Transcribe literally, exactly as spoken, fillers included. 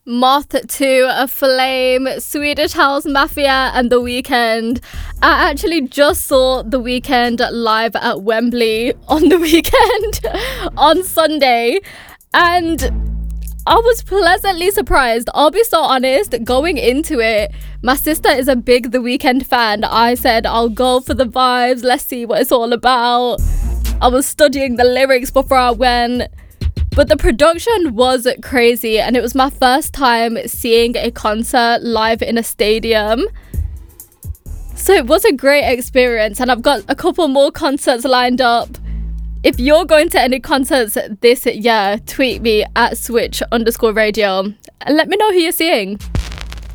Moth to a Flame, Swedish House Mafia, and The Weeknd. I actually just saw The Weeknd live at Wembley on the weekend, on Sunday, and I was pleasantly surprised. I'll be so honest, going into it, my sister is a big The Weeknd fan. I said, I'll go for the vibes, let's see what it's all about. I was studying the lyrics before I went. But the production was crazy, and it was my first time seeing a concert live in a stadium. So it was a great experience, and I've got a couple more concerts lined up. If you're going to any concerts this year, tweet me at switch underscore radio and let me know who you're seeing.